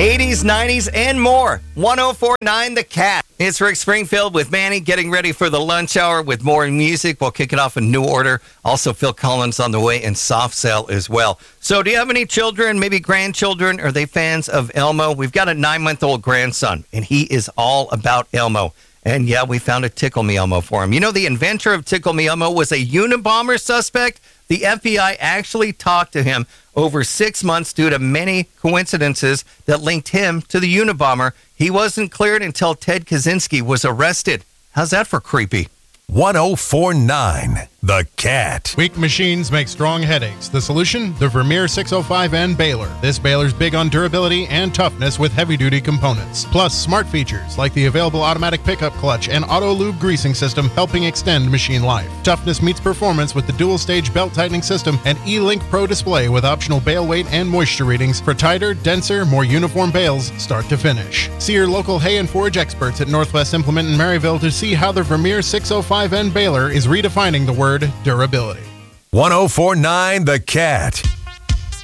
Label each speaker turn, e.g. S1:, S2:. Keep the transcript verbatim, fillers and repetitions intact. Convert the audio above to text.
S1: eighties, nineties, and more. one oh four point nine The Cat. It's Rick Springfield with Manny getting ready for the lunch hour with more music. We'll kick it off in New Order. Also, Phil Collins on the way and Soft Cell as well. So do you have any children, maybe grandchildren? Are they fans of Elmo? We've got a nine-month-old grandson, and he is all about Elmo. And yeah, we found a Tickle Me Elmo for him. You know, the inventor of Tickle Me Elmo was a Unabomber suspect. The F B I actually talked to him over six months due to many coincidences that linked him to the Unabomber. He wasn't cleared until Ted Kaczynski was arrested. How's that for creepy?
S2: one oh four point nine The Cat.
S3: Weak machines make strong headaches. The solution? The Vermeer six oh five N baler. This baler's big on durability and toughness with heavy-duty components. Plus, smart features like the available automatic pickup clutch and auto-lube greasing system helping extend machine life. Toughness meets performance with the dual-stage belt-tightening system and E-Link Pro display with optional bale weight and moisture readings for tighter, denser, more uniform bales start to finish. See your local hay and forage experts at Northwest Implement in Maryville to see how the Vermeer six oh five N baler is redefining the word durability.
S2: one oh four point nine The Cat.